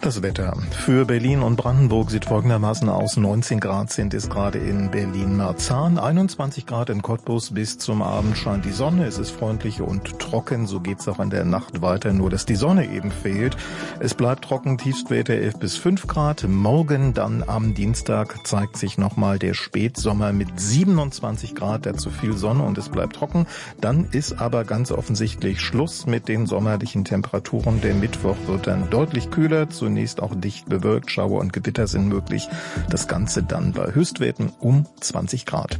Das Wetter für Berlin und Brandenburg sieht folgendermaßen aus. 19 Grad sind es gerade in Berlin-Marzahn, 21 Grad in Cottbus. Bis zum Abend scheint die Sonne. Es ist freundlich und trocken. So geht's auch in der Nacht weiter, nur dass die Sonne eben fehlt. Es bleibt trocken, Tiefstwerte 11 bis 5 Grad. Morgen dann am Dienstag zeigt sich nochmal der Spätsommer mit 27 Grad. Dazu viel Sonne und es bleibt trocken. Dann ist aber ganz offensichtlich Schluss mit den sommerlichen Temperaturen. Der Mittwoch wird dann deutlich kühler. Zunächst auch dicht bewölkt, Schauer und Gewitter sind möglich. Das Ganze dann bei Höchstwerten um 20 Grad.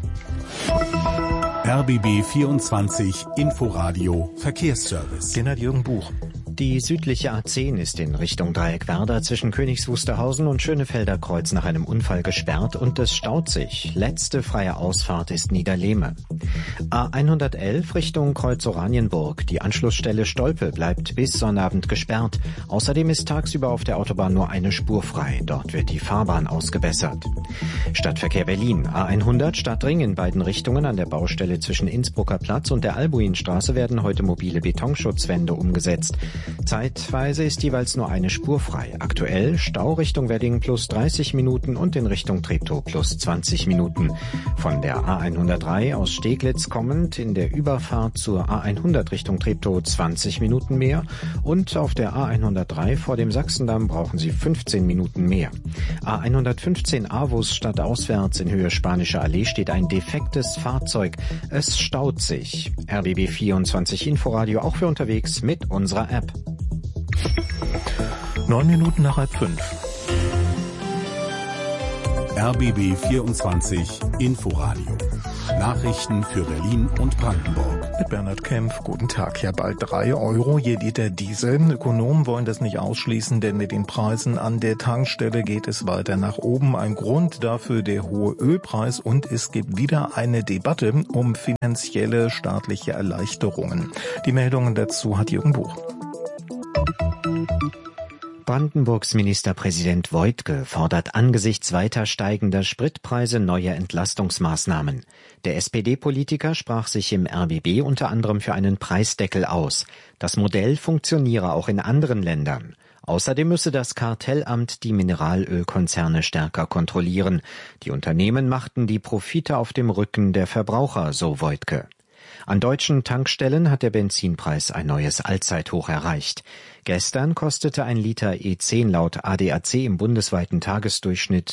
RBB 24 Inforadio Verkehrsservice. Jürgen Buch. Die südliche A10 ist in Richtung Dreieck-Werder zwischen Königs Wusterhausen und Schönefelder Kreuz nach einem Unfall gesperrt und es staut sich. Letzte freie Ausfahrt ist Niederlehme. A111 Richtung Kreuz Oranienburg. Die Anschlussstelle Stolpe bleibt bis Sonnabend gesperrt. Außerdem ist tagsüber auf der Autobahn nur eine Spur frei. Dort wird die Fahrbahn ausgebessert. Stadtverkehr Berlin. A100 Stadtring in beiden Richtungen an der Baustelle zwischen Innsbrucker Platz und der Albuinstraße werden heute mobile Betonschutzwände umgesetzt. Zeitweise ist jeweils nur eine Spur frei. Aktuell Stau Richtung Wedding plus 30 Minuten und in Richtung Treptow plus 20 Minuten. Von der A103 aus Steglitz kommend in der Überfahrt zur A100 Richtung Treptow 20 Minuten mehr und auf der A103 vor dem Sachsendamm brauchen Sie 15 Minuten mehr. A115 Avus stadtauswärts in Höhe Spanische Allee steht ein defektes Fahrzeug. Es staut sich. RBB 24 Inforadio auch für unterwegs mit unserer App. 9 Minuten nach 4:30. RBB 24 Inforadio. Nachrichten für Berlin und Brandenburg. Mit Bernhard Kempf. Guten Tag. Ja, bald 3 Euro je Liter Diesel. Ökonomen wollen das nicht ausschließen, denn mit den Preisen an der Tankstelle geht es weiter nach oben. Ein Grund dafür der hohe Ölpreis und es gibt wieder eine Debatte um finanzielle staatliche Erleichterungen. Die Meldungen dazu hat Jürgen Buch. Brandenburgs Ministerpräsident Woidke fordert angesichts weiter steigender Spritpreise neue Entlastungsmaßnahmen. Der SPD-Politiker sprach sich im RBB unter anderem für einen Preisdeckel aus. Das Modell funktioniere auch in anderen Ländern. Außerdem müsse das Kartellamt die Mineralölkonzerne stärker kontrollieren. Die Unternehmen machten die Profite auf dem Rücken der Verbraucher, so Woidke. An deutschen Tankstellen hat der Benzinpreis ein neues Allzeithoch erreicht. Gestern kostete ein Liter E10 laut ADAC im bundesweiten Tagesdurchschnitt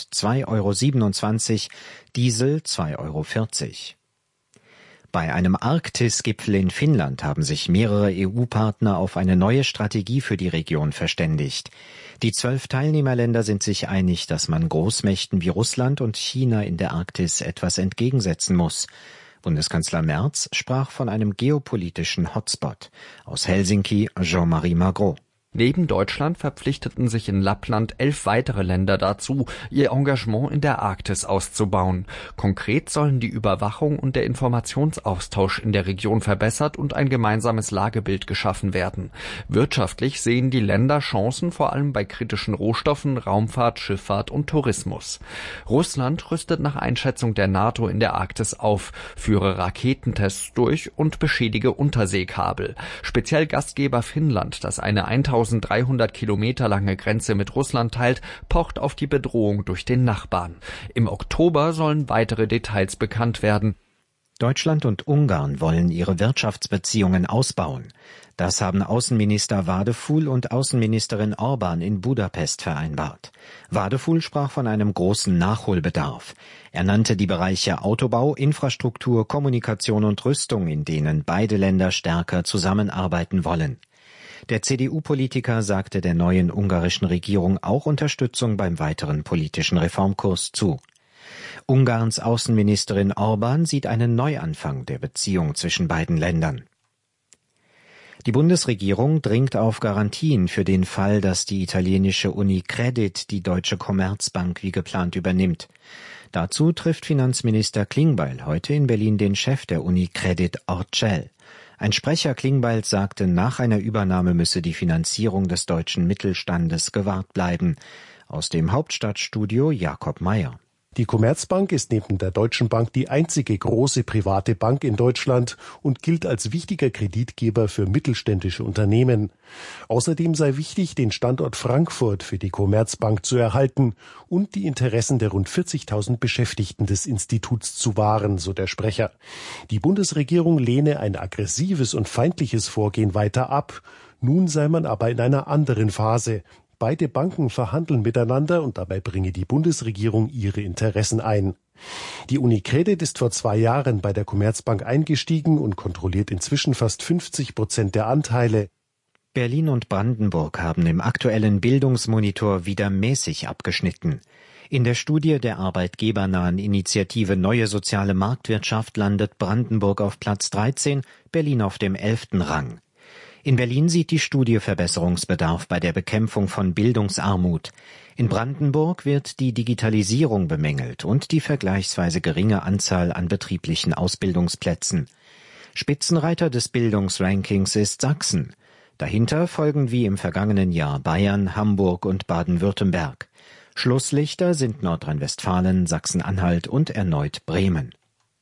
2,27 €, Diesel 2,40 €. Bei einem Arktis-Gipfel in Finnland haben sich mehrere EU-Partner auf eine neue Strategie für die Region verständigt. Die 12 Teilnehmerländer sind sich einig, dass man Großmächten wie Russland und China in der Arktis etwas entgegensetzen muss. Bundeskanzler Merz sprach von einem geopolitischen Hotspot. Aus Helsinki Jean-Marie Magro. Neben Deutschland verpflichteten sich in Lappland 11 weitere Länder dazu, ihr Engagement in der Arktis auszubauen. Konkret sollen die Überwachung und der Informationsaustausch in der Region verbessert und ein gemeinsames Lagebild geschaffen werden. Wirtschaftlich sehen die Länder Chancen vor allem bei kritischen Rohstoffen, Raumfahrt, Schifffahrt und Tourismus. Russland rüstet nach Einschätzung der NATO in der Arktis auf, führe Raketentests durch und beschädige Unterseekabel. Speziell Gastgeber Finnland, das eine 1300 Kilometer lange Grenze mit Russland teilt, pocht auf die Bedrohung durch den Nachbarn. Im Oktober sollen weitere Details bekannt werden. Deutschland und Ungarn wollen ihre Wirtschaftsbeziehungen ausbauen. Das haben Außenminister Wadefuhl und Außenministerin Orban in Budapest vereinbart. Wadefuhl sprach von einem großen Nachholbedarf. Er nannte die Bereiche Autobau, Infrastruktur, Kommunikation und Rüstung, in denen beide Länder stärker zusammenarbeiten wollen. Der CDU-Politiker sagte der neuen ungarischen Regierung auch Unterstützung beim weiteren politischen Reformkurs zu. Ungarns Außenministerin Orban sieht einen Neuanfang der Beziehung zwischen beiden Ländern. Die Bundesregierung dringt auf Garantien für den Fall, dass die italienische Unicredit die Deutsche Commerzbank wie geplant übernimmt. Dazu trifft Finanzminister Klingbeil heute in Berlin den Chef der Unicredit Orcel. Ein Sprecher Klingbeils sagte, nach einer Übernahme müsse die Finanzierung des deutschen Mittelstandes gewahrt bleiben. Aus dem Hauptstadtstudio Jakob Meyer. Die Commerzbank ist neben der Deutschen Bank die einzige große private Bank in Deutschland und gilt als wichtiger Kreditgeber für mittelständische Unternehmen. Außerdem sei wichtig, den Standort Frankfurt für die Commerzbank zu erhalten und die Interessen der rund 40.000 Beschäftigten des Instituts zu wahren, so der Sprecher. Die Bundesregierung lehne ein aggressives und feindliches Vorgehen weiter ab. Nun sei man aber in einer anderen Phase. Beide Banken verhandeln miteinander und dabei bringe die Bundesregierung ihre Interessen ein. Die UniCredit ist vor 2 Jahren bei der Commerzbank eingestiegen und kontrolliert inzwischen fast 50% der Anteile. Berlin und Brandenburg haben im aktuellen Bildungsmonitor wieder mäßig abgeschnitten. In der Studie der arbeitgebernahen Initiative Neue Soziale Marktwirtschaft landet Brandenburg auf Platz 13, Berlin auf dem 11. Rang. In Berlin sieht die Studie Verbesserungsbedarf bei der Bekämpfung von Bildungsarmut. In Brandenburg wird die Digitalisierung bemängelt und die vergleichsweise geringe Anzahl an betrieblichen Ausbildungsplätzen. Spitzenreiter des Bildungsrankings ist Sachsen. Dahinter folgen wie im vergangenen Jahr Bayern, Hamburg und Baden-Württemberg. Schlusslichter sind Nordrhein-Westfalen, Sachsen-Anhalt und erneut Bremen.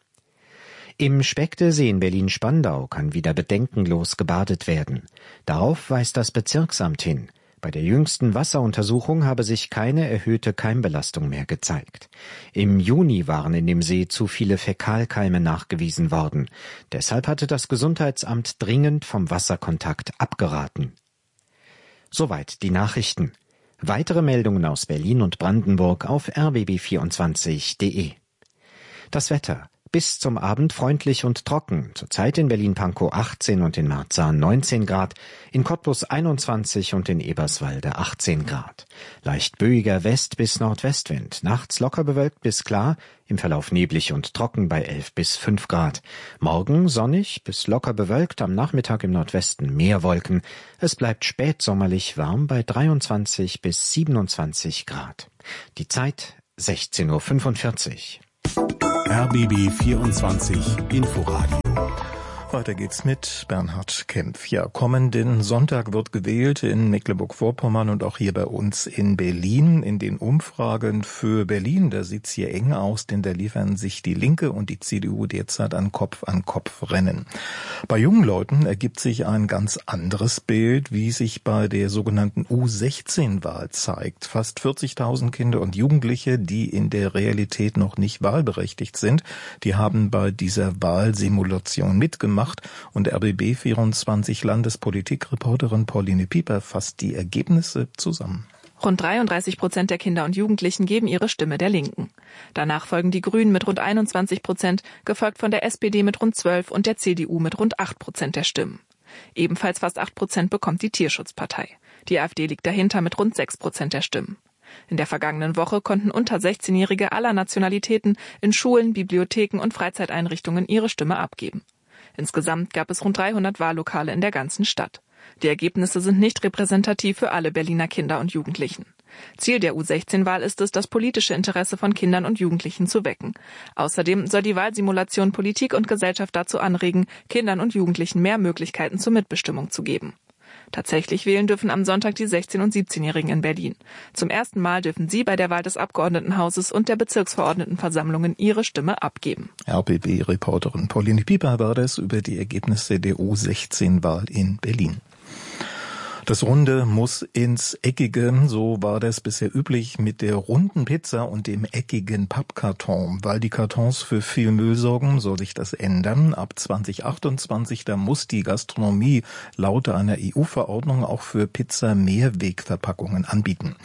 Im Speckte-See in Berlin-Spandau kann wieder bedenkenlos gebadet werden. Darauf weist das Bezirksamt hin. Bei der jüngsten Wasseruntersuchung habe sich keine erhöhte Keimbelastung mehr gezeigt. Im Juni waren in dem See zu viele Fäkalkeime nachgewiesen worden. Deshalb hatte das Gesundheitsamt dringend vom Wasserkontakt abgeraten. Soweit die Nachrichten. Weitere Meldungen aus Berlin und Brandenburg auf rbb24.de. Das Wetter. Bis zum Abend freundlich und trocken. Zurzeit in Berlin-Pankow 18 und in Marzahn 19 Grad, in Cottbus 21 und in Eberswalde 18 Grad. Leicht böiger West- bis Nordwestwind. Nachts locker bewölkt bis klar, im Verlauf neblig und trocken bei 11 bis 5 Grad. Morgen sonnig bis locker bewölkt, am Nachmittag im Nordwesten mehr Wolken. Es bleibt spätsommerlich warm bei 23 bis 27 Grad. Die Zeit 16:45 Uhr. RBB 24 Inforadio. Weiter geht's mit Bernhard Kempf. Ja, kommenden Sonntag wird gewählt in Mecklenburg-Vorpommern und auch hier bei uns in Berlin. In den Umfragen für Berlin, da sieht's hier eng aus, denn da liefern sich die Linke und die CDU derzeit an Kopf rennen. Bei jungen Leuten ergibt sich ein ganz anderes Bild, wie sich bei der sogenannten U16-Wahl zeigt. Fast 40.000 Kinder und Jugendliche, die in der Realität noch nicht wahlberechtigt sind, die haben bei dieser Wahlsimulation mitgemacht. Und RBB24 Landespolitikreporterin Pauline Pieper fasst die Ergebnisse zusammen. Rund 33% der Kinder und Jugendlichen geben ihre Stimme der Linken. Danach folgen die Grünen mit rund 21%, gefolgt von der SPD mit rund 12% und der CDU mit rund 8% der Stimmen. Ebenfalls fast 8% bekommt die Tierschutzpartei. Die AfD liegt dahinter mit rund 6% der Stimmen. In der vergangenen Woche konnten unter 16-Jährige aller Nationalitäten in Schulen, Bibliotheken und Freizeiteinrichtungen ihre Stimme abgeben. Insgesamt gab es rund 300 Wahllokale in der ganzen Stadt. Die Ergebnisse sind nicht repräsentativ für alle Berliner Kinder und Jugendlichen. Ziel der U16-Wahl ist es, das politische Interesse von Kindern und Jugendlichen zu wecken. Außerdem soll die Wahlsimulation Politik und Gesellschaft dazu anregen, Kindern und Jugendlichen mehr Möglichkeiten zur Mitbestimmung zu geben. Tatsächlich wählen dürfen am Sonntag die 16- und 17-Jährigen in Berlin. Zum ersten Mal dürfen sie bei der Wahl des Abgeordnetenhauses und der Bezirksverordnetenversammlungen ihre Stimme abgeben. RBB-Reporterin Pauline Pieper war das über die Ergebnisse der U16-Wahl in Berlin. Das Runde muss ins Eckige, so war das bisher üblich mit der runden Pizza und dem eckigen Pappkarton. Weil die Kartons für viel Müll sorgen, soll sich das ändern. Ab 2028, da muss die Gastronomie laut einer EU-Verordnung auch für Pizza Mehrwegverpackungen anbieten.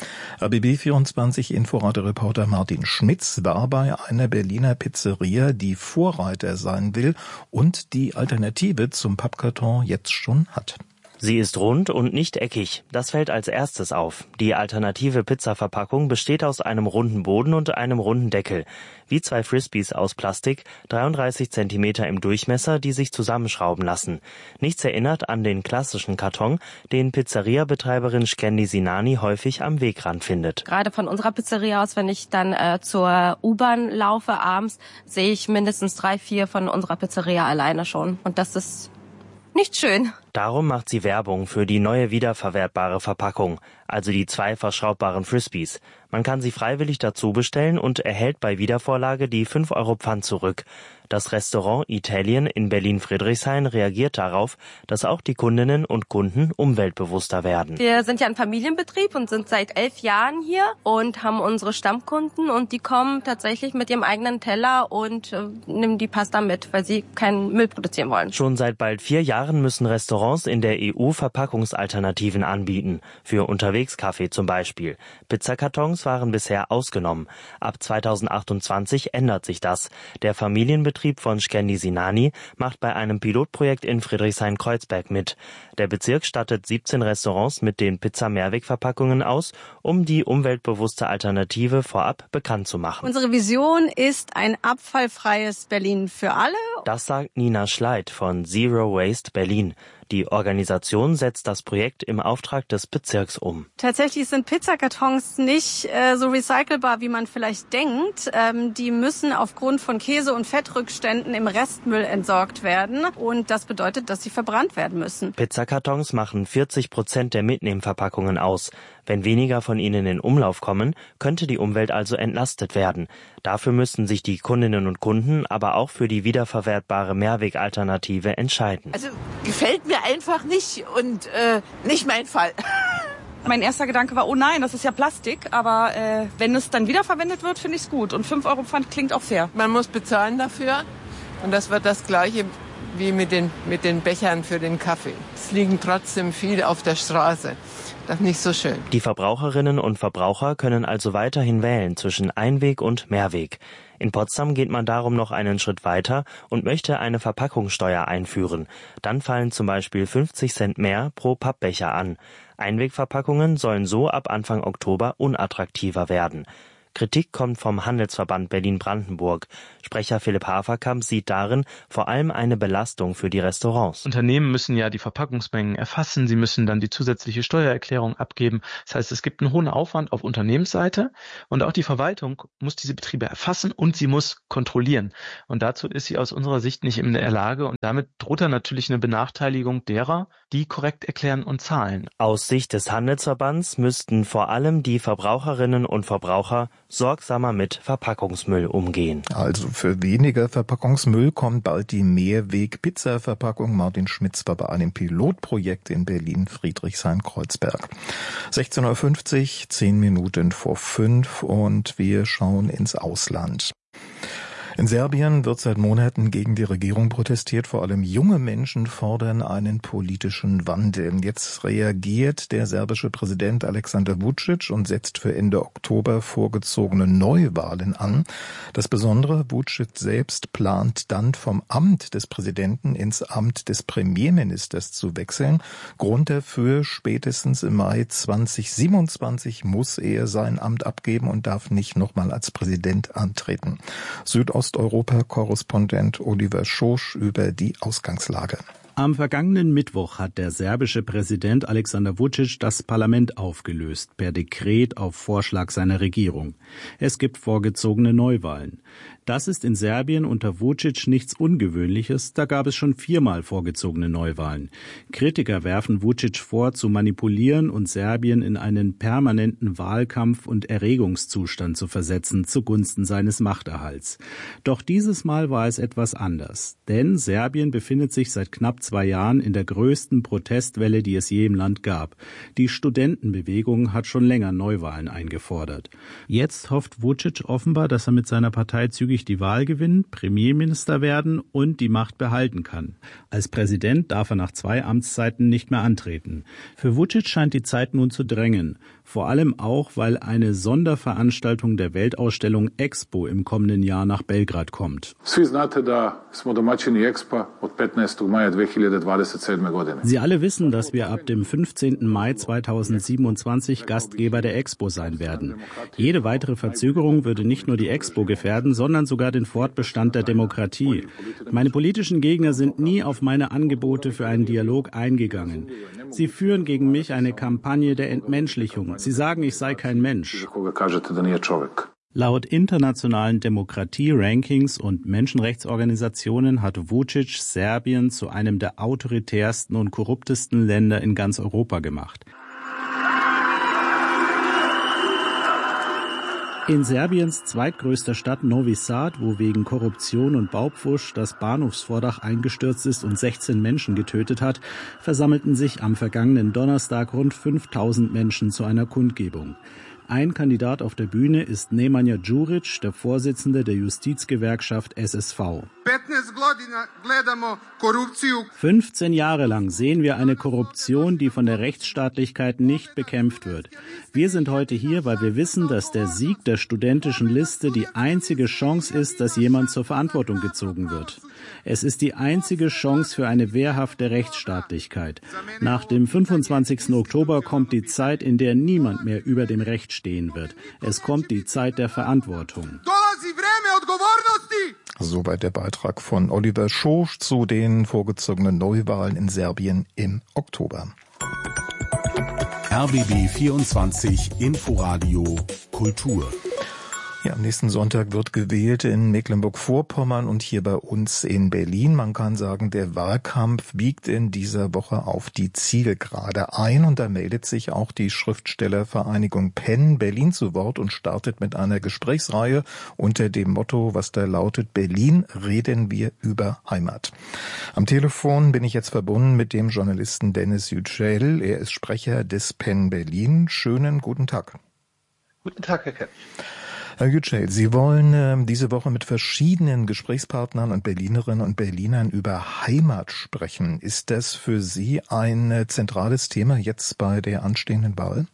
RBB24 Inforadio-Reporter Martin Schmitz war bei einer Berliner Pizzeria, die Vorreiter sein will und die Alternative zum Pappkarton jetzt schon hat. Sie ist rund und nicht eckig. Das fällt als erstes auf. Die alternative Pizzaverpackung besteht aus einem runden Boden und einem runden Deckel. Wie 2 Frisbees aus Plastik, 33 Zentimeter im Durchmesser, die sich zusammenschrauben lassen. Nichts erinnert an den klassischen Karton, den Pizzeria-Betreiberin Shkendi Sinani häufig am Wegrand findet. Gerade von unserer Pizzeria aus, wenn ich dann zur U-Bahn laufe abends, sehe ich mindestens 3, 4 von unserer Pizzeria alleine schon. Und das ist nicht schön. Darum macht sie Werbung für die neue wiederverwertbare Verpackung, also die 2 verschraubbaren Frisbees. Man kann sie freiwillig dazu bestellen und erhält bei Wiedervorlage die 5 € Pfand zurück. Das Restaurant Italien in Berlin-Friedrichshain reagiert darauf, dass auch die Kundinnen und Kunden umweltbewusster werden. Wir sind ja ein Familienbetrieb und sind seit 11 Jahren hier und haben unsere Stammkunden und die kommen tatsächlich mit ihrem eigenen Teller und nehmen die Pasta mit, weil sie keinen Müll produzieren wollen. Schon seit bald 4 Jahren müssen Restaurants in der EU Verpackungsalternativen anbieten, für Unterwegskaffee zum Beispiel. Pizzakartons waren bisher ausgenommen. Ab 2028 ändert sich das. Der Familienbetrieb von Skendi Sinani macht bei einem Pilotprojekt in Friedrichshain-Kreuzberg mit. Der Bezirk stattet 17 Restaurants mit den Pizza-Mehrwegverpackungen aus, um die umweltbewusste Alternative vorab bekannt zu machen. Unsere Vision ist ein abfallfreies Berlin für alle. Das sagt Nina Schleit von Zero Waste Berlin. Die Organisation setzt das Projekt im Auftrag des Bezirks um. Tatsächlich sind Pizzakartons nicht so recycelbar, wie man vielleicht denkt. Die müssen aufgrund von Käse- und Fettrückständen im Restmüll entsorgt werden. Und das bedeutet, dass sie verbrannt werden müssen. Pizzakartons machen 40% der Mitnehmverpackungen aus. Wenn weniger von ihnen in Umlauf kommen, könnte die Umwelt also entlastet werden. Dafür müssten sich die Kundinnen und Kunden aber auch für die wiederverwertbare Mehrwegalternative entscheiden. Also gefällt mir einfach nicht und nicht mein Fall. Mein erster Gedanke war, oh nein, das ist ja Plastik, aber wenn es dann wiederverwendet wird, finde ich es gut. Und 5 € Pfand klingt auch fair. Man muss bezahlen dafür und das wird das Gleiche wie mit den Bechern für den Kaffee. Es liegen trotzdem viel auf der Straße. Das ist nicht so schön. Die Verbraucherinnen und Verbraucher können also weiterhin wählen zwischen Einweg und Mehrweg. In Potsdam geht man darum noch einen Schritt weiter und möchte eine Verpackungssteuer einführen. Dann fallen zum Beispiel 50 Cent mehr pro Pappbecher an. Einwegverpackungen sollen so ab Anfang Oktober unattraktiver werden. Kritik kommt vom Handelsverband Berlin-Brandenburg. Sprecher Philipp Haferkamp sieht darin vor allem eine Belastung für die Restaurants. Unternehmen müssen ja die Verpackungsmengen erfassen, sie müssen dann die zusätzliche Steuererklärung abgeben. Das heißt, es gibt einen hohen Aufwand auf Unternehmensseite und auch die Verwaltung muss diese Betriebe erfassen und sie muss kontrollieren. Und dazu ist sie aus unserer Sicht nicht in der Lage und damit droht dann natürlich eine Benachteiligung derer, die korrekt erklären und zahlen. Aus Sicht des Handelsverbands müssten vor allem die Verbraucherinnen und Verbraucher sorgsamer mit Verpackungsmüll umgehen. Also für weniger Verpackungsmüll kommt bald die Mehrweg-Pizza-Verpackung. Martin Schmitz war bei einem Pilotprojekt in Berlin-Friedrichshain-Kreuzberg. 16:50 Uhr, 10 Minuten vor 5 und wir schauen ins Ausland. In Serbien wird seit Monaten gegen die Regierung protestiert. Vor allem junge Menschen fordern einen politischen Wandel. Jetzt reagiert der serbische Präsident Aleksandar Vučić und setzt für Ende Oktober vorgezogene Neuwahlen an. Das Besondere, Vučić selbst plant dann vom Amt des Präsidenten ins Amt des Premierministers zu wechseln. Grund dafür, spätestens im Mai 2027 muss er sein Amt abgeben und darf nicht nochmal als Präsident antreten. Osteuropa-Korrespondent Oliver Schosch über die Ausgangslage. Am vergangenen Mittwoch hat der serbische Präsident Aleksandar Vučić das Parlament aufgelöst, per Dekret auf Vorschlag seiner Regierung. Es gibt vorgezogene Neuwahlen. Das ist in Serbien unter Vučić nichts Ungewöhnliches, da gab es schon 4-mal vorgezogene Neuwahlen. Kritiker werfen Vučić vor, zu manipulieren und Serbien in einen permanenten Wahlkampf- und Erregungszustand zu versetzen, zugunsten seines Machterhalts. Doch dieses Mal war es etwas anders, denn Serbien befindet sich seit knapp 2 Jahren in der größten Protestwelle, die es je im Land gab. Die Studentenbewegung hat schon länger Neuwahlen eingefordert. Jetzt hofft Vučić offenbar, dass er mit seiner Partei zügig die Wahl gewinnen, Premierminister werden und die Macht behalten kann. Als Präsident darf er nach 2 Amtszeiten nicht mehr antreten. Für Vučić scheint die Zeit nun zu drängen. Vor allem auch, weil eine Sonderveranstaltung der Weltausstellung Expo im kommenden Jahr nach Belgrad kommt. Sie alle wissen, dass wir ab dem 15. Mai 2027 Gastgeber der Expo sein werden. Jede weitere Verzögerung würde nicht nur die Expo gefährden, sondern sogar den Fortbestand der Demokratie. Meine politischen Gegner sind nie auf meine Angebote für einen Dialog eingegangen. Sie führen gegen mich eine Kampagne der Entmenschlichung. Sie sagen, ich sei kein Mensch. Laut internationalen Demokratie-Rankings und Menschenrechtsorganisationen hat Vučić Serbien zu einem der autoritärsten und korruptesten Länder in ganz Europa gemacht. In Serbiens zweitgrößter Stadt Novi Sad, wo wegen Korruption und Baupfusch das Bahnhofsvordach eingestürzt ist und 16 Menschen getötet hat, versammelten sich am vergangenen Donnerstag rund 5000 Menschen zu einer Kundgebung. Ein Kandidat auf der Bühne ist Nemanja Đurić, der Vorsitzende der Justizgewerkschaft SSV. 15 Jahre lang sehen wir eine Korruption, die von der Rechtsstaatlichkeit nicht bekämpft wird. Wir sind heute hier, weil wir wissen, dass der Sieg der studentischen Liste die einzige Chance ist, dass jemand zur Verantwortung gezogen wird. Es ist die einzige Chance für eine wehrhafte Rechtsstaatlichkeit. Nach dem 25. Oktober kommt die Zeit, in der niemand mehr über dem Recht stehen wird. Es kommt die Zeit der Verantwortung. Soweit der Beitrag von Oliver Schosch zu den vorgezogenen Neuwahlen in Serbien im Oktober. RBB 24 Inforadio Kultur. Ja, am nächsten Sonntag wird gewählt in Mecklenburg-Vorpommern und hier bei uns in Berlin. Man kann sagen, der Wahlkampf biegt in dieser Woche auf die Zielgerade ein und da meldet sich auch die Schriftstellervereinigung PEN Berlin zu Wort und startet mit einer Gesprächsreihe unter dem Motto, was da lautet: Berlin, reden wir über Heimat. Am Telefon bin ich jetzt verbunden mit dem Journalisten Dennis Yücel. Er ist Sprecher des PEN Berlin. Schönen guten Tag. Guten Tag, Herr Kemp. Herr Yücel, Sie wollen diese Woche mit verschiedenen Gesprächspartnern und Berlinerinnen und Berlinern über Heimat sprechen. Ist das für Sie ein zentrales Thema jetzt bei der anstehenden Wahl?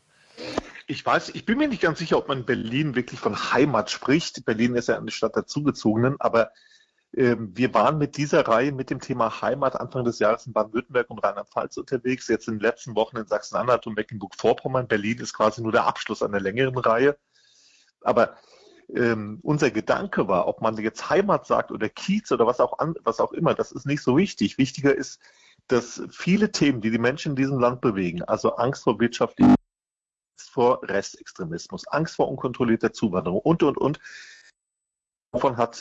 Ich bin mir nicht ganz sicher, ob man in Berlin wirklich von Heimat spricht. Berlin ist ja eine Stadt der Zugezogenen, aber wir waren mit dieser Reihe mit dem Thema Heimat Anfang des Jahres in Baden-Württemberg und Rheinland-Pfalz unterwegs, jetzt in den letzten Wochen in Sachsen-Anhalt und Mecklenburg-Vorpommern. Berlin ist quasi nur der Abschluss einer längeren Reihe. Aber unser Gedanke war, ob man jetzt Heimat sagt oder Kiez oder was auch immer, das ist nicht so wichtig. Wichtiger ist, dass viele Themen, die die Menschen in diesem Land bewegen, also Angst vor wirtschaftlichem, Angst vor Rechtsextremismus, Angst vor unkontrollierter Zuwanderung und, davon hat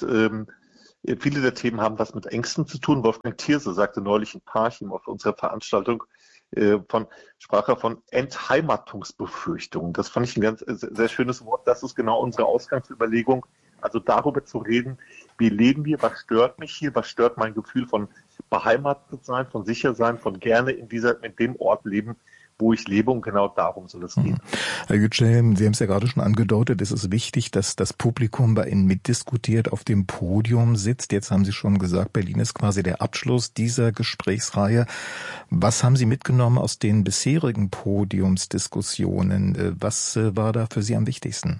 viele der Themen haben was mit Ängsten zu tun. Wolfgang Thierse sagte neulich in Parchim auf unserer Veranstaltung, sprach er von Entheimatungsbefürchtungen. Das fand ich ein ganz sehr schönes Wort. Das ist genau unsere Ausgangsüberlegung. Also darüber zu reden, wie leben wir, was stört mich hier, was stört mein Gefühl von beheimatet sein, von sicher sein, von gerne in dem Ort leben, wo ich lebe, und genau darum soll es gehen. Herr Yücel, Sie haben es ja gerade schon angedeutet, es ist wichtig, dass das Publikum bei Ihnen mitdiskutiert, auf dem Podium sitzt. Jetzt haben Sie schon gesagt, Berlin ist quasi der Abschluss dieser Gesprächsreihe. Was haben Sie mitgenommen aus den bisherigen Podiumsdiskussionen? Was war da für Sie am wichtigsten?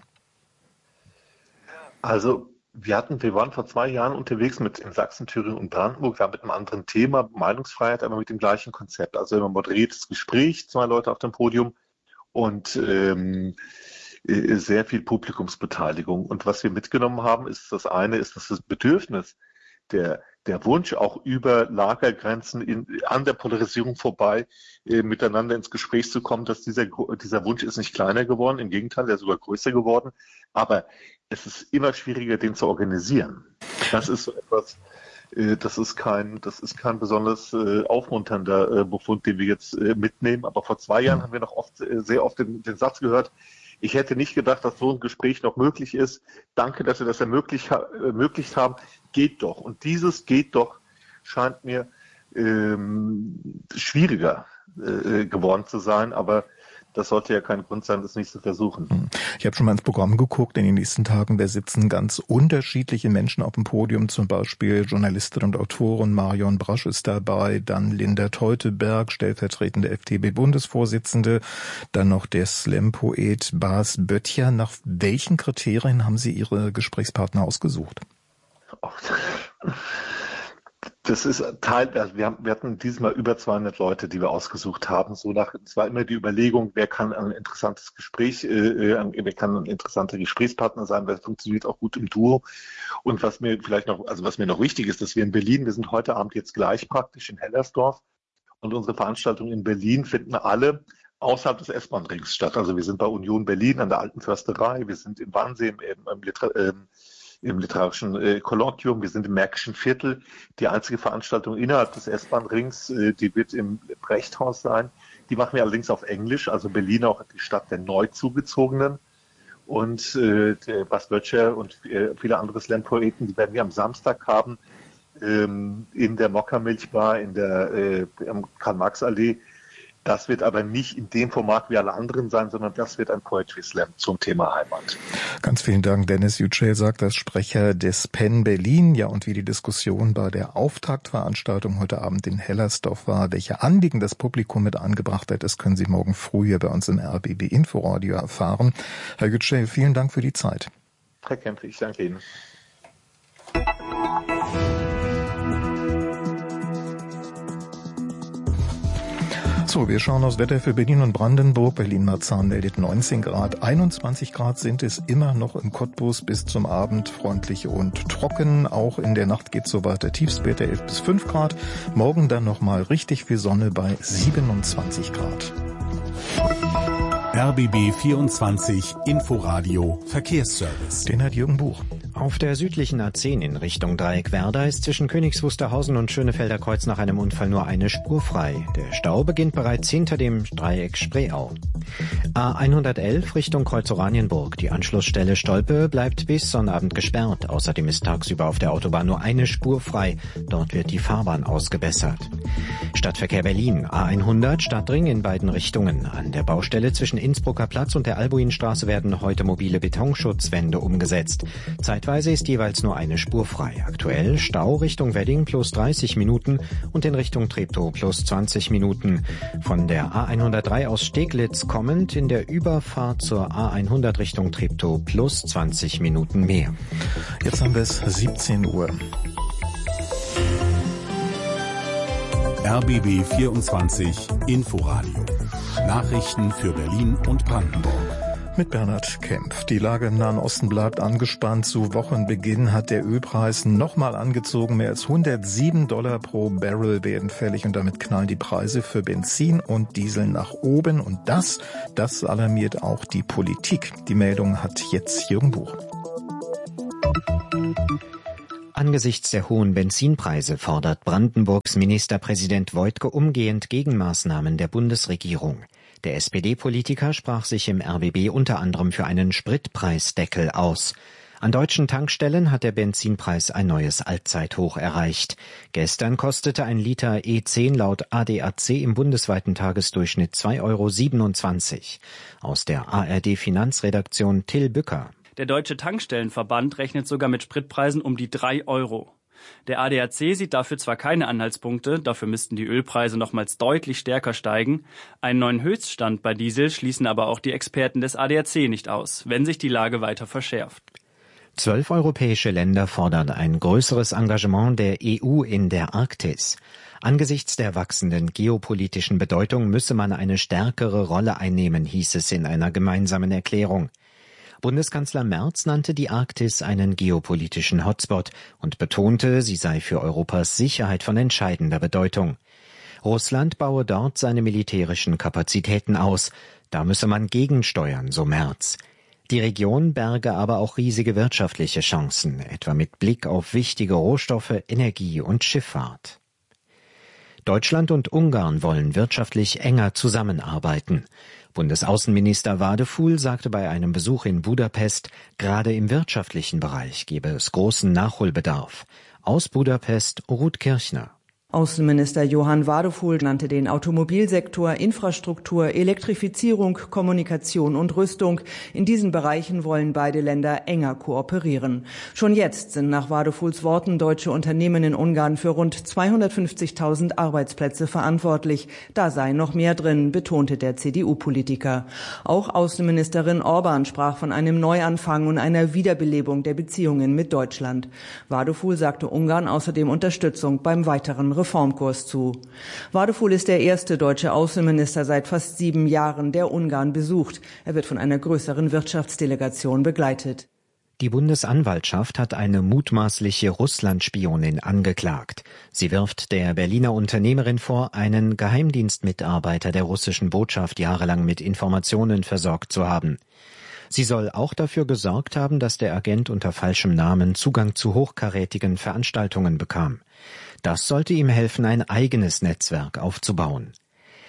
Also wir waren vor 2 Jahren unterwegs in Sachsen, Thüringen und Brandenburg, mit einem anderen Thema, Meinungsfreiheit, aber mit dem gleichen Konzept. Also immer moderiertes Gespräch, 2 Leute auf dem Podium und sehr viel Publikumsbeteiligung. Und was wir mitgenommen haben, ist das Bedürfnis, der Wunsch, auch über Lagergrenzen an der Polarisierung vorbei miteinander ins Gespräch zu kommen, dass dieser Wunsch ist nicht kleiner geworden, im Gegenteil, der ist sogar größer geworden. Aber es ist immer schwieriger, den zu organisieren. Das ist so etwas, das ist kein besonders aufmunternder Befund, den wir jetzt mitnehmen. Aber vor 2 Jahren haben wir noch sehr oft den Satz gehört: Ich hätte nicht gedacht, dass so ein Gespräch noch möglich ist. Danke, dass Sie das ermöglicht haben. Geht doch. Und dieses geht doch scheint mir schwieriger geworden zu sein. Aber das sollte ja kein Grund sein, das nicht zu versuchen. Ich habe schon mal ins Programm geguckt. In den nächsten Tagen, da sitzen ganz unterschiedliche Menschen auf dem Podium. Zum Beispiel Journalistin und Autorin Marion Brasch ist dabei, dann Linda Teuteberg, stellvertretende FDP-Bundesvorsitzende, dann noch der Slam-Poet Bas Böttcher. Nach welchen Kriterien haben Sie Ihre Gesprächspartner ausgesucht? Das ist wir hatten diesmal über 200 Leute, die wir ausgesucht haben. Es war immer die Überlegung, wer kann ein interessantes wer kann ein interessanter Gesprächspartner sein, wer funktioniert auch gut im Duo. Und was mir noch wichtig ist, dass wir in Berlin, wir sind heute Abend jetzt gleich praktisch in Hellersdorf, und unsere Veranstaltungen in Berlin finden alle außerhalb des S-Bahn-Rings statt. Also wir sind bei Union Berlin an der Alten Försterei, wir sind in Wannsee im literarischen Kolloquium, wir sind im Märkischen Viertel. Die einzige Veranstaltung innerhalb des S-Bahn-Rings, die wird im Brechthaus sein. Die machen wir allerdings auf Englisch, also Berlin auch die Stadt der Neuzugezogenen. Und Bas Böttcher und viele andere Slam-Poeten, die werden wir am Samstag haben in der Mokka-Milchbar in der Karl-Marx-Allee. Das wird aber nicht in dem Format wie alle anderen sein, sondern das wird ein Poetry Slam zum Thema Heimat. Ganz vielen Dank. Dennis Yücel sagt das Sprecher des PEN Berlin. Ja, und wie die Diskussion bei der Auftaktveranstaltung heute Abend in Hellersdorf war, welche Anliegen das Publikum mit angebracht hat, das können Sie morgen früh hier bei uns im RBB Inforadio erfahren. Herr Yücel, vielen Dank für die Zeit. Herr Kempf, ich danke Ihnen. So, wir schauen aufs Wetter für Berlin und Brandenburg. Berlin-Marzahn meldet 19 Grad. 21 Grad sind es immer noch im Cottbus bis zum Abend. Freundlich und trocken. Auch in der Nacht geht es so weiter. Tiefstwerte 11 bis 5 Grad. Morgen dann nochmal richtig viel Sonne bei 27 Grad. RBB 24 Inforadio Verkehrsservice. Den hat Jürgen Buch. Auf der südlichen A10 in Richtung Dreieckwerder ist zwischen Königs Wusterhausen und Schönefelder Kreuz nach einem Unfall nur eine Spur frei. Der Stau beginnt bereits hinter dem Dreieck Spreeau. A111 Richtung Kreuz Oranienburg. Die Anschlussstelle Stolpe bleibt bis Sonnabend gesperrt. Außerdem ist tagsüber auf der Autobahn nur eine Spur frei. Dort wird die Fahrbahn ausgebessert. Stadtverkehr Berlin. A100 Stadtring in beiden Richtungen. An der Baustelle zwischen Innsbrucker Platz und der Albuinstraße werden heute mobile Betonschutzwände umgesetzt. Zeitweise ist jeweils nur eine Spur frei. Aktuell Stau Richtung Wedding plus 30 Minuten und in Richtung Treptow plus 20 Minuten. Von der A103 aus Steglitz kommend in der Überfahrt zur A100 Richtung Treptow plus 20 Minuten mehr. Jetzt haben wir es 17 Uhr. RBB 24 Inforadio. Nachrichten für Berlin und Brandenburg. Mit Bernhard Kempf. Die Lage im Nahen Osten bleibt angespannt. Zu Wochenbeginn hat der Ölpreis nochmal angezogen. Mehr als $107 pro Barrel werden fällig und damit knallen die Preise für Benzin und Diesel nach oben. Und das alarmiert auch die Politik. Die Meldung hat jetzt Jürgen Buch. Angesichts der hohen Benzinpreise fordert Brandenburgs Ministerpräsident Woidke umgehend Gegenmaßnahmen der Bundesregierung. Der SPD-Politiker sprach sich im RBB unter anderem für einen Spritpreisdeckel aus. An deutschen Tankstellen hat der Benzinpreis ein neues Allzeithoch erreicht. Gestern kostete ein Liter E10 laut ADAC im bundesweiten Tagesdurchschnitt 2,27 €. Aus der ARD-Finanzredaktion Till Bücker. Der Deutsche Tankstellenverband rechnet sogar mit Spritpreisen um die 3 €. Der ADAC sieht dafür zwar keine Anhaltspunkte, dafür müssten die Ölpreise nochmals deutlich stärker steigen. Einen neuen Höchststand bei Diesel schließen aber auch die Experten des ADAC nicht aus, wenn sich die Lage weiter verschärft. 12 europäische Länder fordern ein größeres Engagement der EU in der Arktis. Angesichts der wachsenden geopolitischen Bedeutung müsse man eine stärkere Rolle einnehmen, hieß es in einer gemeinsamen Erklärung. Bundeskanzler Merz nannte die Arktis einen geopolitischen Hotspot und betonte, sie sei für Europas Sicherheit von entscheidender Bedeutung. Russland baue dort seine militärischen Kapazitäten aus. Da müsse man gegensteuern, so Merz. Die Region berge aber auch riesige wirtschaftliche Chancen, etwa mit Blick auf wichtige Rohstoffe, Energie und Schifffahrt. Deutschland und Ungarn wollen wirtschaftlich enger zusammenarbeiten. Bundesaußenminister Wadefuhl sagte bei einem Besuch in Budapest, gerade im wirtschaftlichen Bereich gebe es großen Nachholbedarf. Aus Budapest Ruth Kirchner. Außenminister Johann Wadefuhl nannte den Automobilsektor, Infrastruktur, Elektrifizierung, Kommunikation und Rüstung. In diesen Bereichen wollen beide Länder enger kooperieren. Schon jetzt sind nach Wadefuhls Worten deutsche Unternehmen in Ungarn für rund 250.000 Arbeitsplätze verantwortlich. Da sei noch mehr drin, betonte der CDU-Politiker. Auch Außenministerin Orban sprach von einem Neuanfang und einer Wiederbelebung der Beziehungen mit Deutschland. Wadefuhl sagte Ungarn außerdem Unterstützung beim weiteren Reformkurs zu. Wadefuhl ist der erste deutsche Außenminister seit fast 7 Jahren, der Ungarn besucht. Er wird von einer größeren Wirtschaftsdelegation begleitet. Die Bundesanwaltschaft hat eine mutmaßliche Russland-Spionin angeklagt. Sie wirft der Berliner Unternehmerin vor, einen Geheimdienstmitarbeiter der russischen Botschaft jahrelang mit Informationen versorgt zu haben. Sie soll auch dafür gesorgt haben, dass der Agent unter falschem Namen Zugang zu hochkarätigen Veranstaltungen bekam. Das sollte ihm helfen, ein eigenes Netzwerk aufzubauen.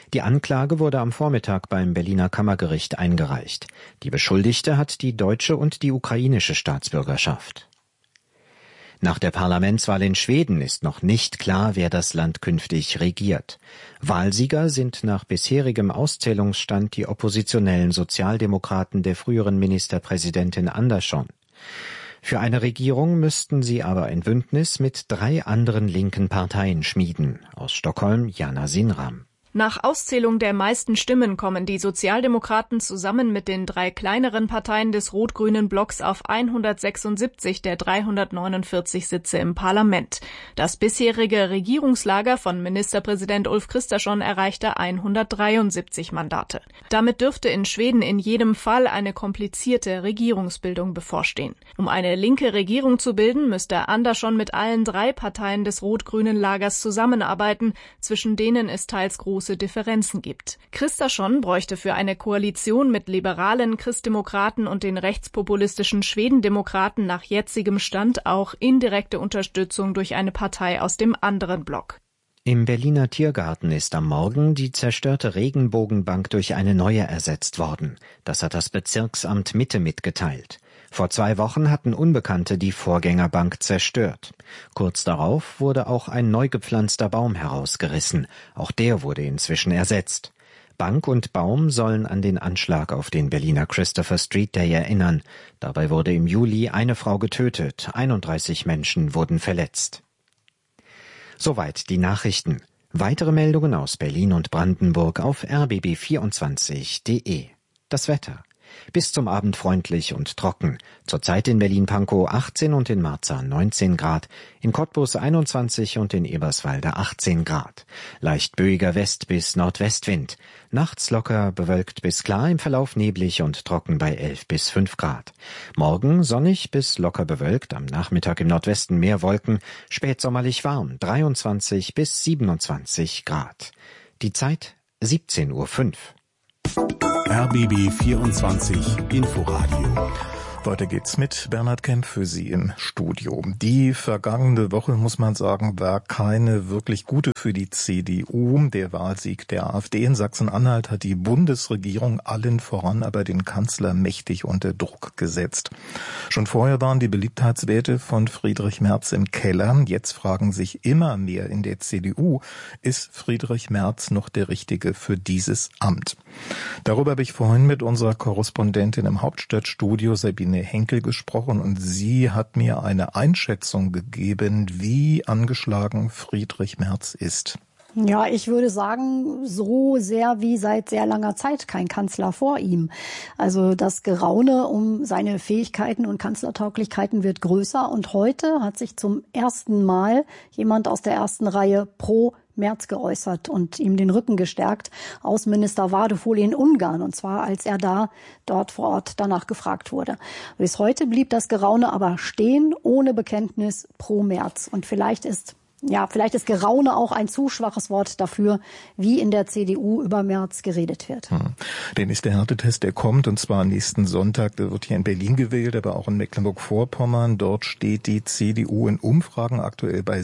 Die Anklage wurde am Vormittag beim Berliner Kammergericht eingereicht. Die Beschuldigte hat die deutsche und die ukrainische Staatsbürgerschaft. Nach der Parlamentswahl in Schweden ist noch nicht klar, wer das Land künftig regiert. Wahlsieger sind nach bisherigem Auszählungsstand die oppositionellen Sozialdemokraten der früheren Ministerpräsidentin Andersson. Für eine Regierung müssten sie aber ein Bündnis mit 3 anderen linken Parteien schmieden. Aus Stockholm, Jana Sinram. Nach Auszählung der meisten Stimmen kommen die Sozialdemokraten zusammen mit den 3 kleineren Parteien des rot-grünen Blocks auf 176 der 349 Sitze im Parlament. Das bisherige Regierungslager von Ministerpräsident Ulf Kristersson erreichte 173 Mandate. Damit dürfte in Schweden in jedem Fall eine komplizierte Regierungsbildung bevorstehen. Um eine linke Regierung zu bilden, müsste Andersson mit allen 3 Parteien des rot-grünen Lagers zusammenarbeiten, zwischen denen es teils große Differenzen gibt. Kristersson bräuchte für eine Koalition mit liberalen Christdemokraten und den rechtspopulistischen Schwedendemokraten nach jetzigem Stand auch indirekte Unterstützung durch eine Partei aus dem anderen Block. Im Berliner Tiergarten ist am Morgen die zerstörte Regenbogenbank durch eine neue ersetzt worden. Das hat das Bezirksamt Mitte mitgeteilt. Vor 2 Wochen hatten Unbekannte die Vorgängerbank zerstört. Kurz darauf wurde auch ein neu gepflanzter Baum herausgerissen. Auch der wurde inzwischen ersetzt. Bank und Baum sollen an den Anschlag auf den Berliner Christopher Street Day erinnern. Dabei wurde im Juli eine Frau getötet, 31 Menschen wurden verletzt. Soweit die Nachrichten. Weitere Meldungen aus Berlin und Brandenburg auf rbb24.de. Das Wetter. Bis zum Abend freundlich und trocken. Zurzeit in Berlin-Pankow 18 und in Marzahn 19 Grad, in Cottbus 21 und in Eberswalde 18 Grad. Leicht böiger West- bis Nordwestwind. Nachts locker bewölkt bis klar, im Verlauf neblig und trocken bei 11 bis 5 Grad. Morgen sonnig bis locker bewölkt, am Nachmittag im Nordwesten mehr Wolken, spätsommerlich warm, 23 bis 27 Grad. Die Zeit 17:05 Uhr. RBB 24 Inforadio. Weiter geht's mit Bernhard Kemp für Sie im Studio. Die vergangene Woche, muss man sagen, war keine wirklich gute für die CDU. Der Wahlsieg der AfD in Sachsen-Anhalt hat die Bundesregierung, allen voran aber den Kanzler, mächtig unter Druck gesetzt. Schon vorher waren die Beliebtheitswerte von Friedrich Merz im Keller. Jetzt fragen sich immer mehr in der CDU, ist Friedrich Merz noch der Richtige für dieses Amt? Darüber habe ich vorhin mit unserer Korrespondentin im Hauptstadtstudio Sabine Henkel gesprochen und sie hat mir eine Einschätzung gegeben, wie angeschlagen Friedrich Merz ist. Ja, ich würde sagen, so sehr wie seit sehr langer Zeit kein Kanzler vor ihm. Also das Geraune um seine Fähigkeiten und Kanzlertauglichkeiten wird größer. Und heute hat sich zum ersten Mal jemand aus der ersten Reihe pro Merz geäußert und ihm den Rücken gestärkt. Außenminister Vardöful in Ungarn, und zwar als er dort vor Ort danach gefragt wurde. Bis heute blieb das Geraune aber stehen, ohne Bekenntnis pro Merz. Und vielleicht ist Geraune auch ein zu schwaches Wort dafür, wie in der CDU über Merz geredet wird. Der nächste Härtetest, der kommt, und zwar nächsten Sonntag. Der wird hier in Berlin gewählt, aber auch in Mecklenburg-Vorpommern. Dort steht die CDU in Umfragen aktuell bei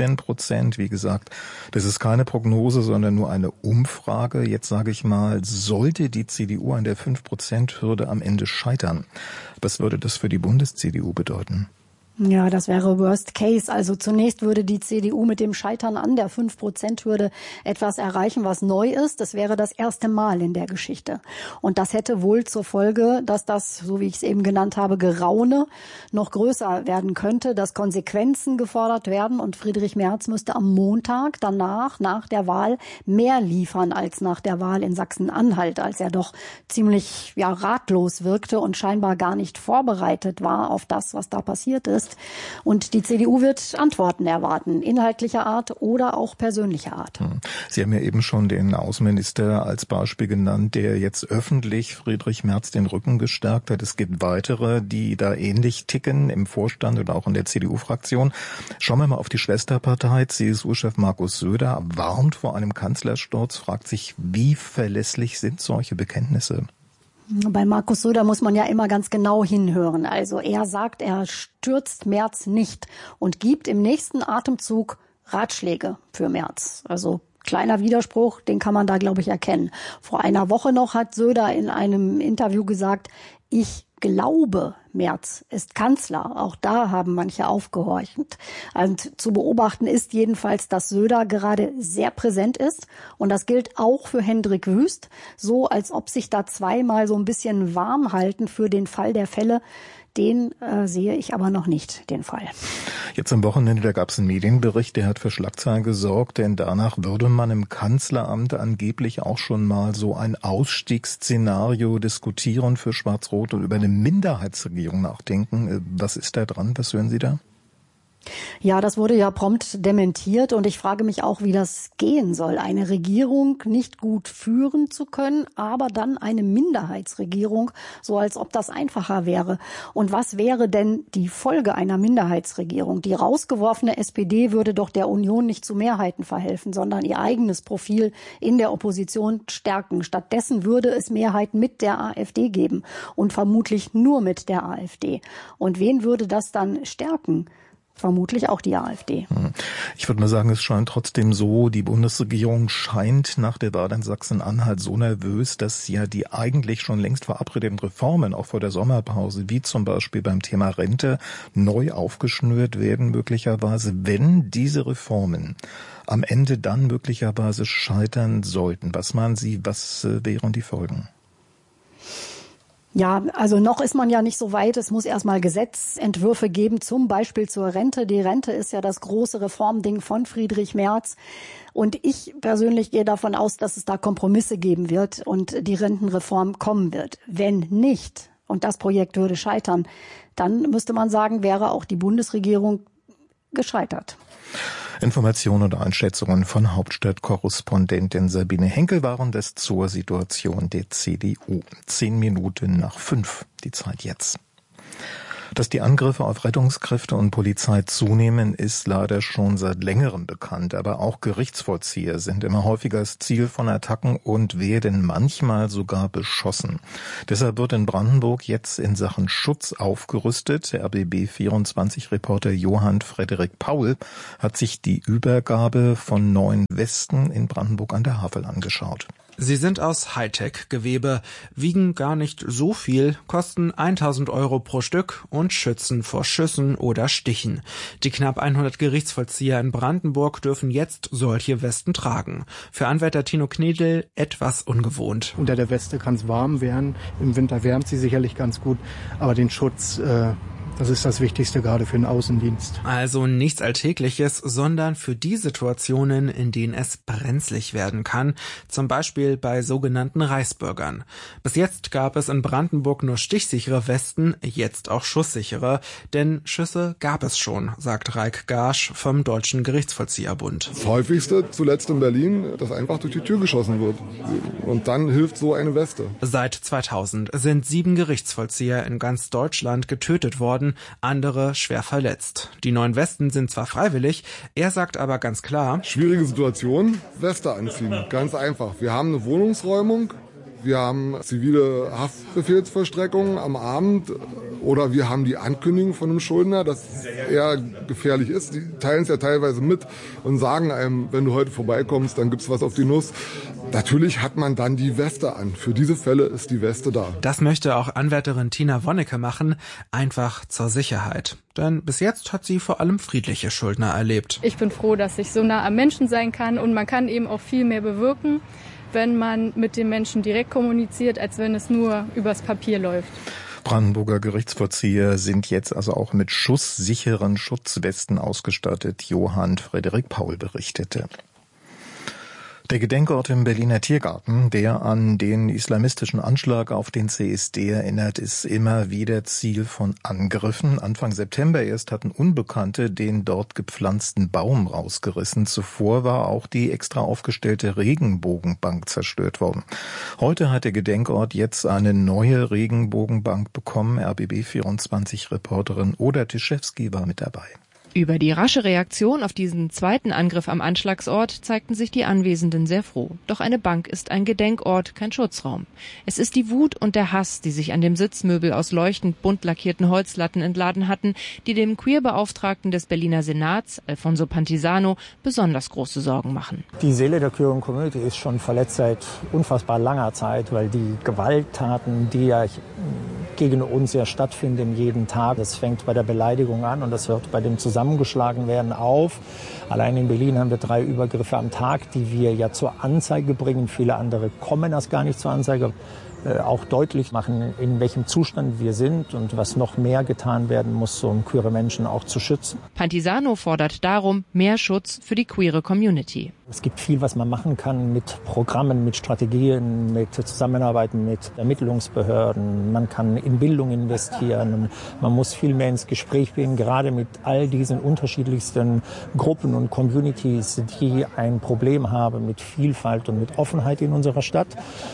7%. Wie gesagt, das ist keine Prognose, sondern nur eine Umfrage. Jetzt sage ich mal, sollte die CDU an der 5%-Hürde am Ende scheitern, was würde das für die Bundes-CDU bedeuten? Ja, das wäre Worst Case. Also zunächst würde die CDU mit dem Scheitern an der 5%-Hürde etwas erreichen, was neu ist. Das wäre das erste Mal in der Geschichte. Und das hätte wohl zur Folge, dass das, so wie ich es eben genannt habe, Geraune noch größer werden könnte, dass Konsequenzen gefordert werden. Und Friedrich Merz müsste am Montag danach, nach der Wahl, mehr liefern als nach der Wahl in Sachsen-Anhalt, als er doch ziemlich ratlos wirkte und scheinbar gar nicht vorbereitet war auf das, was da passiert ist. Und die CDU wird Antworten erwarten, inhaltlicher Art oder auch persönlicher Art. Sie haben ja eben schon den Außenminister als Beispiel genannt, der jetzt öffentlich Friedrich Merz den Rücken gestärkt hat. Es gibt weitere, die da ähnlich ticken im Vorstand oder auch in der CDU-Fraktion. Schauen wir mal auf die Schwesterpartei. CSU-Chef Markus Söder warnt vor einem Kanzlersturz, fragt sich, wie verlässlich sind solche Bekenntnisse? Bei Markus Söder muss man ja immer ganz genau hinhören. Also er sagt, er stürzt Merz nicht und gibt im nächsten Atemzug Ratschläge für Merz. Also Kleiner Widerspruch, den kann man da, glaube ich, erkennen. Vor einer Woche noch hat Söder in einem Interview gesagt, ich glaube, Merz ist Kanzler. Auch da haben manche aufgehorcht. Und zu beobachten ist jedenfalls, dass Söder gerade sehr präsent ist. Und das gilt auch für Hendrik Wüst. So, als ob sich da zweimal so ein bisschen warm halten für den Fall der Fälle. Den sehe ich aber noch nicht, den Fall. Jetzt am Wochenende, da gab es einen Medienbericht, der hat für Schlagzeilen gesorgt, denn danach würde man im Kanzleramt angeblich auch schon mal so ein Ausstiegsszenario diskutieren für Schwarz-Rot und über eine Minderheitsregierung nachdenken. Was ist da dran? Was hören Sie da? Ja, das wurde ja prompt dementiert und ich frage mich auch, wie das gehen soll. Eine Regierung nicht gut führen zu können, aber dann eine Minderheitsregierung, so als ob das einfacher wäre. Und was wäre denn die Folge einer Minderheitsregierung? Die rausgeworfene SPD würde doch der Union nicht zu Mehrheiten verhelfen, sondern ihr eigenes Profil in der Opposition stärken. Stattdessen würde es Mehrheiten mit der AfD geben und vermutlich nur mit der AfD. Und wen würde das dann stärken? Vermutlich auch die AfD. Ich würde mal sagen, es scheint trotzdem so, die Bundesregierung scheint nach der Wahl in Sachsen-Anhalt so nervös, dass ja die eigentlich schon längst verabredeten Reformen, auch vor der Sommerpause, wie zum Beispiel beim Thema Rente, neu aufgeschnürt werden möglicherweise, wenn diese Reformen am Ende dann möglicherweise scheitern sollten. Was meinen Sie, was wären die Folgen? Ja, also noch ist man ja nicht so weit. Es muss erstmal Gesetzentwürfe geben, zum Beispiel zur Rente. Die Rente ist ja das große Reformding von Friedrich Merz. Und ich persönlich gehe davon aus, dass es da Kompromisse geben wird und die Rentenreform kommen wird. Wenn nicht, und das Projekt würde scheitern, dann müsste man sagen, wäre auch die Bundesregierung gescheitert. Informationen und Einschätzungen von Hauptstadtkorrespondentin Sabine Henkel waren das zur Situation der CDU. 5:10 die Zeit jetzt. Dass die Angriffe auf Rettungskräfte und Polizei zunehmen, ist leider schon seit längerem bekannt. Aber auch Gerichtsvollzieher sind immer häufiger das Ziel von Attacken und werden manchmal sogar beschossen. Deshalb wird in Brandenburg jetzt in Sachen Schutz aufgerüstet. Der RBB24-Reporter Johann Frederik Paul hat sich die Übergabe von 9 Westen in Brandenburg an der Havel angeschaut. Sie sind aus Hightech-Gewebe, wiegen gar nicht so viel, kosten 1.000 € pro Stück und schützen vor Schüssen oder Stichen. Die knapp 100 Gerichtsvollzieher in Brandenburg dürfen jetzt solche Westen tragen. Für Anwärter Tino Knedel etwas ungewohnt. Unter der Weste kann es warm werden, im Winter wärmt sie sicherlich ganz gut, aber den Schutz, das ist das Wichtigste gerade für den Außendienst. Also nichts Alltägliches, sondern für die Situationen, in denen es brenzlig werden kann, zum Beispiel bei sogenannten Reisbürgern. Bis jetzt gab es in Brandenburg nur stichsichere Westen, jetzt auch schusssichere, denn Schüsse gab es schon, sagt Raik Garsch vom Deutschen Gerichtsvollzieherbund. Das häufigste zuletzt in Berlin, dass einfach durch die Tür geschossen wird. Und dann hilft so eine Weste. Seit 2000 sind 7 Gerichtsvollzieher in ganz Deutschland getötet worden, andere schwer verletzt. Die 9 Westen sind zwar freiwillig, er sagt aber ganz klar: Schwierige Situation, Weste anziehen. Ganz einfach. Wir haben eine Wohnungsräumung, wir haben zivile Haftbefehlsvollstreckung am Abend oder wir haben die Ankündigung von einem Schuldner, dass er gefährlich ist. Die teilen es ja teilweise mit und sagen einem, wenn du heute vorbeikommst, dann gibt's was auf die Nuss. Natürlich hat man dann die Weste an. Für diese Fälle ist die Weste da. Das möchte auch Anwärterin Tina Wonnecke machen, einfach zur Sicherheit. Denn bis jetzt hat sie vor allem friedliche Schuldner erlebt. Ich bin froh, dass ich so nah am Menschen sein kann und man kann eben auch viel mehr bewirken, wenn man mit den Menschen direkt kommuniziert, als wenn es nur übers Papier läuft. Brandenburger Gerichtsvollzieher sind jetzt also auch mit schusssicheren Schutzwesten ausgestattet. Johann Frederik Paul berichtete. Der Gedenkort im Berliner Tiergarten, der an den islamistischen Anschlag auf den CSD erinnert, ist immer wieder Ziel von Angriffen. Anfang September erst hatten Unbekannte den dort gepflanzten Baum rausgerissen. Zuvor war auch die extra aufgestellte Regenbogenbank zerstört worden. Heute hat der Gedenkort jetzt eine neue Regenbogenbank bekommen. RBB24-Reporterin Oda Tischewski war mit dabei. Über die rasche Reaktion auf diesen zweiten Angriff am Anschlagsort zeigten sich die Anwesenden sehr froh. Doch eine Bank ist ein Gedenkort, kein Schutzraum. Es ist die Wut und der Hass, die sich an dem Sitzmöbel aus leuchtend bunt lackierten Holzlatten entladen hatten, die dem Queerbeauftragten des Berliner Senats, Alfonso Pantisano, besonders große Sorgen machen. Die Seele der Queer Community ist schon verletzt seit unfassbar langer Zeit, weil die Gewalttaten, die ja gegen uns ja stattfinden jeden Tag, das fängt bei der Beleidigung an und das hört bei dem zusammengeschlagen werden auf. Allein in Berlin haben wir 3 Übergriffe am Tag, die wir ja zur Anzeige bringen. Viele andere kommen erst gar nicht zur Anzeige. Auch deutlich machen, in welchem Zustand wir sind und was noch mehr getan werden muss, um queere Menschen auch zu schützen. Pantisano fordert darum mehr Schutz für die queere Community. Es gibt viel, was man machen kann mit Programmen, mit Strategien, mit Zusammenarbeit mit Ermittlungsbehörden. Man kann in Bildung investieren. Man muss viel mehr ins Gespräch gehen, gerade mit all diesen unterschiedlichsten Gruppen und Communities, die ein Problem haben mit Vielfalt und mit Offenheit in unserer Stadt.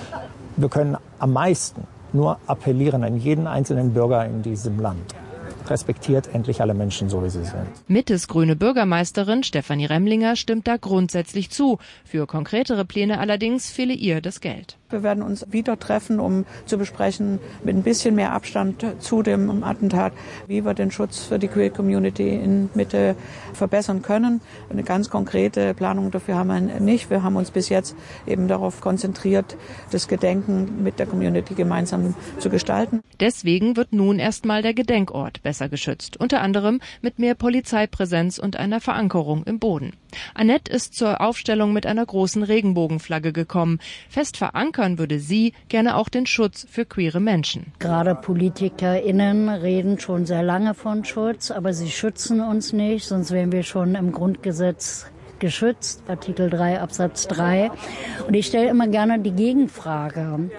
Wir können am meisten nur appellieren an jeden einzelnen Bürger in diesem Land. Respektiert endlich alle Menschen, so wie sie sind. Mittes-grüne Bürgermeisterin Stefanie Remlinger stimmt da grundsätzlich zu. Für konkretere Pläne allerdings fehle ihr das Geld. Wir werden uns wieder treffen, um zu besprechen, mit ein bisschen mehr Abstand zu dem Attentat, wie wir den Schutz für die Queer Community in Mitte verbessern können. Eine ganz konkrete Planung dafür haben wir nicht. Wir haben uns bis jetzt eben darauf konzentriert, das Gedenken mit der Community gemeinsam zu gestalten. Deswegen wird nun erstmal der Gedenkort besser geschützt, unter anderem mit mehr Polizeipräsenz und einer Verankerung im Boden. Annette ist zur Aufstellung mit einer großen Regenbogenflagge gekommen. Fest verankern würde sie gerne auch den Schutz für queere Menschen. Gerade PolitikerInnen reden schon sehr lange von Schutz, aber sie schützen uns nicht, sonst wären wir schon im Grundgesetz geschützt, Artikel 3 Absatz 3. Und ich stelle immer gerne die Gegenfrage: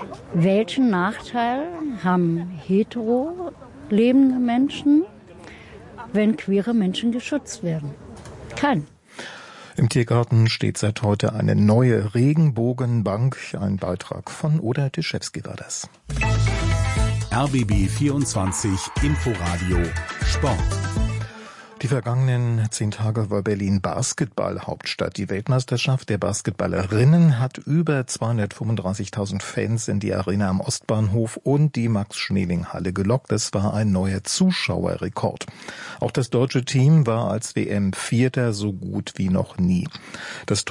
Welchen Nachteil haben hetero lebende Menschen, wenn queere Menschen geschützt werden? Kein. Im Tiergarten steht seit heute eine neue Regenbogenbank. Ein Beitrag von Oda Tischewski war das. RBB 24 Inforadio Sport. Die vergangenen 10 Tage war Berlin Basketball-Hauptstadt. Die Weltmeisterschaft der Basketballerinnen hat über 235.000 Fans in die Arena am Ostbahnhof und die Max-Schmeling-Halle gelockt. Das war ein neuer Zuschauerrekord. Auch das deutsche Team war als WM-Vierter so gut wie noch nie. Das